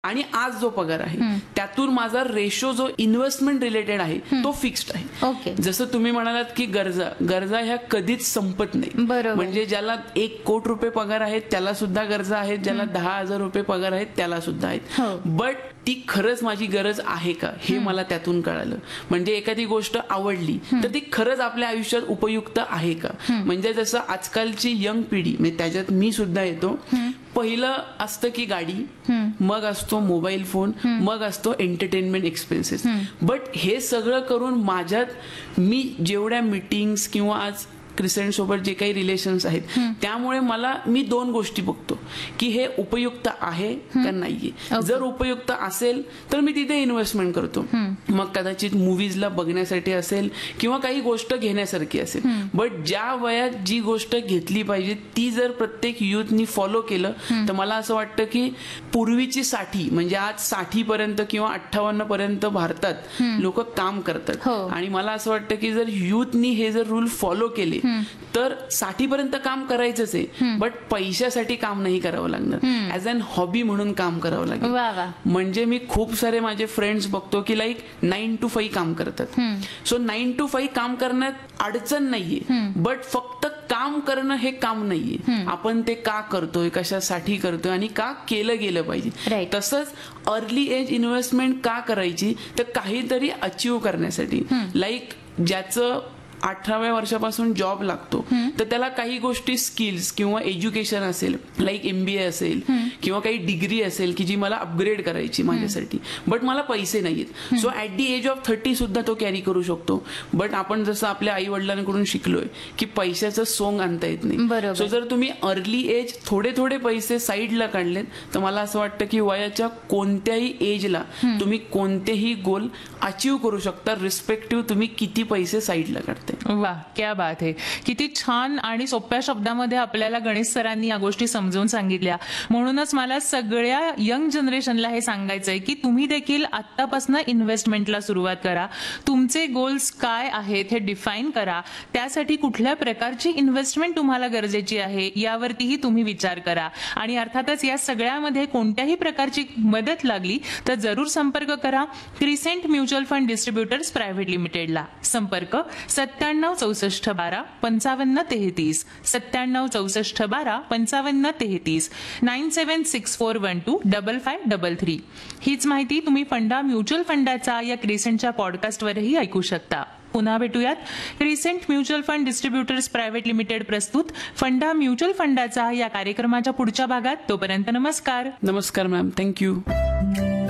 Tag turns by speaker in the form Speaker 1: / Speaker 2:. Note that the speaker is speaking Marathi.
Speaker 1: आणि आज जो पगार आहे त्यातून माझा रेशो जो इन्व्हेस्टमेंट रिलेटेड आहे तो फिक्स्ड आहे.
Speaker 2: ओके.
Speaker 1: जसं तुम्ही म्हणालात की गरजा ह्या कधीच संपत नाही.
Speaker 2: बरोबर.
Speaker 1: म्हणजे ज्याला 1 कोटी रुपये पगार आहेत त्याला सुद्धा गरजा आहेत, ज्याला 10,000 रुपये पगार आहेत त्याला सुद्धा आहेत.
Speaker 2: हो.
Speaker 1: बट ती खरंच माझी गरज आहे का हे मला त्यातून कळालं. म्हणजे एखादी गोष्ट आवडली तर ती खरंच आपल्या आयुष्यात उपयुक्त आहे का. म्हणजे जसं आजकालची यंग पिढी, म्हणजे त्याच्यात मी सुद्धा येतो, पहिलं असतं की गाडी, मग असतो मोबाईल फोन, मग असतो एंटरटेनमेंट एक्सपेन्सेस. बट हे सगळं करून माझ्यात मी जेवढ्या मीटिंग्स किंवा आज क्रिसेंट सोबत जे काही रिलेशन्स आहेत त्यामुळे मी 2 गोष्टी बघतो की हे उपयुक्त आहे का नाहीये. जर उपयुक्त असेल तर मी तिथे इन्व्हेस्टमेंट करतो. मग कदाचित मुव्हीजला बघण्यासाठी असेल किंवा काही गोष्ट घेण्यासारखी असेल. बट ज्या वयात जी गोष्ट घेतली पाहिजे ती जर प्रत्येक युथनी फॉलो केलं तर मला असं वाटतं की पूर्वीची 60 म्हणजे आज 60 पर्यंत किंवा 58 पर्यंत भारतात लोक काम करतात. आणि मला असं वाटतं की जर युथनी हे जर रूल फॉलो केले तर 60 पर्यंत काम करायचंच आहे, बट पैशासाठी काम नाही करावं लागणार. ऍज अन हॉबी म्हणून काम करावं लागेल. म्हणजे मी खूप सारे माझे फ्रेंड्स बघतो की 9 to 5 काम करतात. सो 9 to 5 काम करण्यात अडचण नाहीये, बट फक्त काम करणं हे काम नाहीये. आपण ते का करतोय, कशासाठी करतोय आणि का केलं गेलं पाहिजे. तसंच अर्ली एज इन्व्हेस्टमेंट का करायची तर काहीतरी अचीव्ह करण्यासाठी. ज्याचं 18व्या वर्षापासून जॉब लागतो तर त्याला काही गोष्टी स्किल्स किंवा एज्युकेशन असेल, MBA असेल किंवा काही डिग्री असेल की जी मला अपग्रेड करायची माझ्यासाठी, बट मला पैसे नाहीयेत. So at the age of 30 सुद्धा तो कॅरी करू शकतो. बट आपण जसं आपल्या आई वडिलांकडून शिकलोय की पैशाचं सोंग आणता येत नाही. सो जर तुम्ही अर्ली एज थोडे पैसे साईडला काढलेत तर मला असं वाटतं की वयाच्या कोणत्याही एजला तुम्ही कोणतेही गोल अचीव्ह करू शकता, रिस्पेक्टिव्ह तुम्ही किती पैसे साईडला काढता.
Speaker 3: वा, क्या बात आहे. किती छान आणि सोप्या शब्दामध्ये आपल्याला गणेश सरांनी या गोष्टी समजावून सांगितल्या. म्हणूनच मला सगळ्या यंग जनरेशनला हे सांगायचंय की तुम्ही देखील आत्तापासून इन्व्हेस्टमेंटला सुरुवात करा. तुमचे गोल्स काय आहेत हे डिफाईन करा. त्यासाठी कुठल्या प्रकारची इन्व्हेस्टमेंट तुम्हाला गरजेची आहे यावरतीही तुम्ही विचार करा. आणि अर्थातच या सगळ्यामध्ये कोणत्याही प्रकारची मदत लागली तर जरूर संपर्क करा crescent mutual fund distributors private लिमिटेडला. संपर्क 97 64 12 55 33, 97 64 12 55 33, 9764125533. हीच माहिती तुम्ही फंडा म्युच्युअल फंडाचा या क्रिसेंटच्या पॉडकास्टवरही ऐकू शकता. पुन्हा भेटूयात. Crescent mutual fund distributors private limited प्रस्तुत फंडा म्युच्युअल फंडाचा या कार्यक्रमाच्या पुढच्या भागात. तोपर्यंत नमस्कार.
Speaker 1: नमस्कार मॅम, थँक्यू.